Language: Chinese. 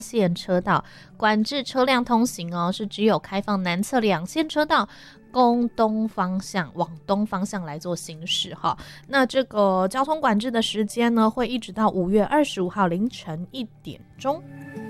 线车道，管制车辆通行哦，是只有开放南侧2线车道供东方向往东方向来做行驶哈。那这个交通管制的时间呢，会一直到5月25号凌晨1点钟。